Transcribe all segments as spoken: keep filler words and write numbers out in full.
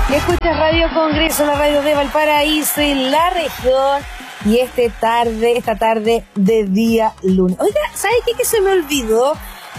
Escuchas Radio Congreso, la radio de Valparaíso y la región. Y este tarde, esta tarde de día lunes. Oiga, ¿sabe qué? Que se me olvidó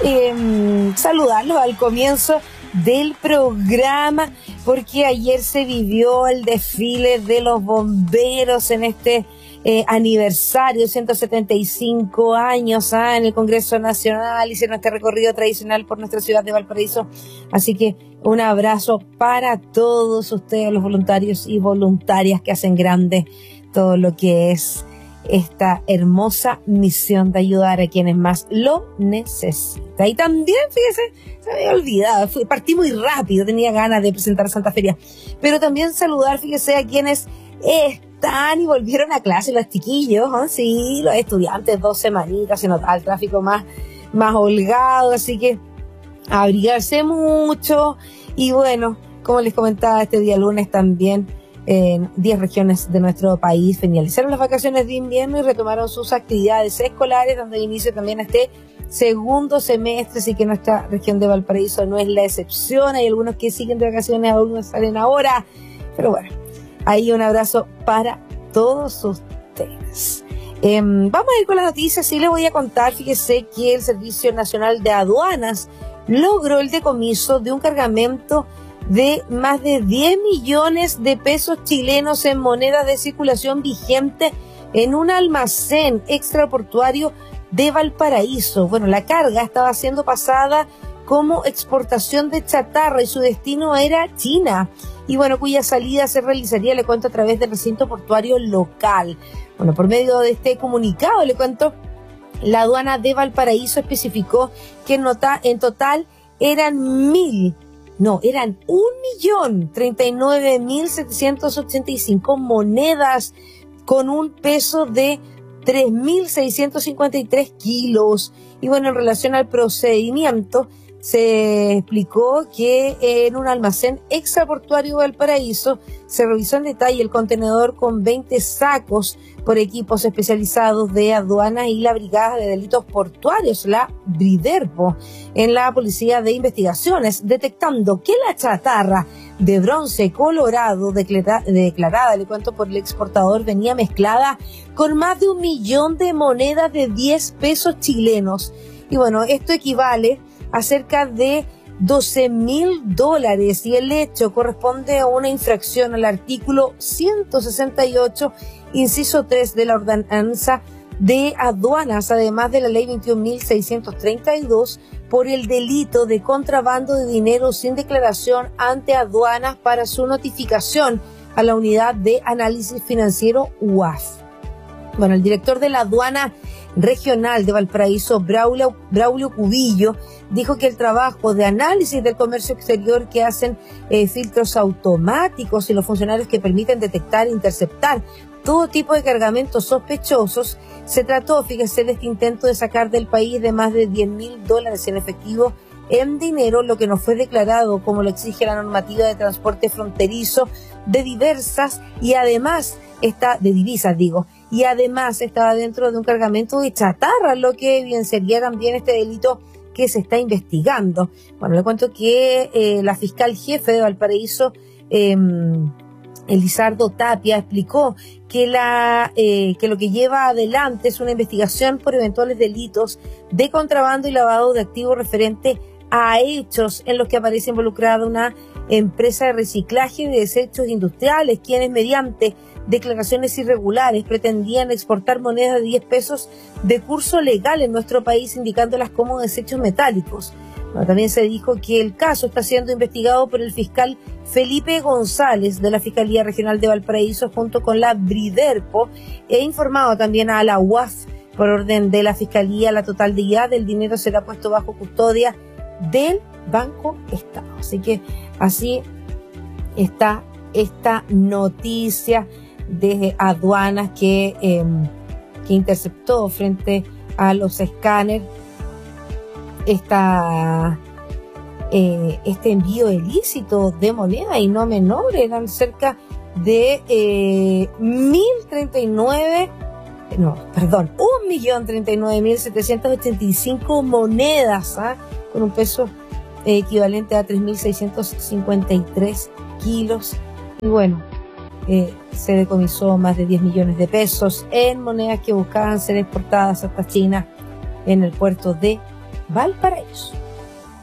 eh, saludarlos al comienzo del programa, porque ayer se vivió el desfile de los bomberos en este eh, aniversario, ciento setenta y cinco años ah, en el Congreso Nacional. Hicieron este recorrido tradicional por nuestra ciudad de Valparaíso. Así que un abrazo para todos ustedes, los voluntarios y voluntarias que hacen grande todo lo que es esta hermosa misión de ayudar a quienes más lo necesitan. Y también, fíjese, se me había olvidado, fui, partí muy rápido, tenía ganas de presentar Santa Feria, pero también saludar, fíjese, a quienes están y volvieron a clase, los chiquillos, ¿eh? Sí, los estudiantes, dos semanitas, se nota el tráfico más, más holgado, así que abrigarse mucho. Y bueno, como les comentaba, este día lunes también en diez regiones de nuestro país finalizaron las vacaciones de invierno y retomaron sus actividades escolares, dando inicio también a este segundo semestre, así que nuestra región de Valparaíso no es la excepción. Hay algunos que siguen de vacaciones, algunos salen ahora, pero bueno, ahí un abrazo para todos ustedes. Eh, vamos a ir con las noticias. Sí, les voy a contar, fíjese que el Servicio Nacional de Aduanas logró el decomiso de un cargamento de más de diez millones de pesos chilenos en monedas de circulación vigente en un almacén extraportuario de Valparaíso. Bueno, la carga estaba siendo pasada como exportación de chatarra y su destino era China. Y bueno, cuya salida se realizaría, le cuento, a través del recinto portuario local. Bueno, por medio de este comunicado, le cuento, la aduana de Valparaíso especificó que en, nota, en total eran mil No, eran un millón treinta y nueve mil setecientos ochenta y cinco monedas con un peso de tres mil seiscientos cincuenta y tres kilos. Y bueno, en relación al procedimiento, se explicó que en un almacén extraportuario de Valparaíso se revisó en detalle el contenedor con veinte sacos por equipos especializados de aduanas y la Brigada de Delitos Portuarios, la BRIDERPO, en la Policía de Investigaciones, detectando que la chatarra de bronce colorado declara, declarada, le cuento, por el exportador, venía mezclada con más de un millón de monedas de diez pesos chilenos. Y bueno, esto equivale a cerca de doce mil dólares y el hecho corresponde a una infracción al artículo ciento sesenta y ocho, inciso tres de la ordenanza de aduanas, además de la ley veintiún mil seiscientos treinta y dos, por el delito de contrabando de dinero sin declaración ante aduanas para su notificación a la unidad de análisis financiero U A F. Bueno, el director de la aduana regional de Valparaíso, Braulio, Braulio Cubillo, dijo que el trabajo de análisis del comercio exterior que hacen eh, filtros automáticos y los funcionarios que permiten detectar e interceptar todo tipo de cargamentos sospechosos, se trató, fíjese, de este intento de sacar del país de más de diez mil dólares en efectivo en dinero, lo que no fue declarado como lo exige la normativa de transporte fronterizo de diversas y además está de divisas, digo, y además estaba dentro de un cargamento de chatarra, lo que evidenciaría también este delito que se está investigando. Bueno, le cuento que eh, la fiscal jefe de Valparaíso, eh, Elizardo Tapia, explicó que, la, eh, que lo que lleva adelante es una investigación por eventuales delitos de contrabando y lavado de activos referente a hechos en los que aparece involucrada una empresa de reciclaje de desechos industriales, quienes mediante declaraciones irregulares pretendían exportar monedas de diez pesos de curso legal en nuestro país, indicándolas como desechos metálicos. Bueno, también se dijo que el caso está siendo investigado por el fiscal Felipe González de la Fiscalía Regional de Valparaíso junto con la BRIDERPO, e informado también a la U A F por orden de la Fiscalía. La totalidad del dinero será puesto bajo custodia del Banco Estado. Así que así está esta noticia de aduanas que, eh, que interceptó frente a los escáneres esta, eh, este envío ilícito de moneda, y no menor, eran cerca de eh, mil treinta y nueve, no, perdón, un millón treinta y nueve mil setecientos ochenta y cinco monedas, ¿ah? Con un peso eh, equivalente a tres mil seiscientos cincuenta y tres kilos. Y bueno, eh, se decomisó más de diez millones de pesos en monedas que buscaban ser exportadas hasta China en el puerto de Valparaíso.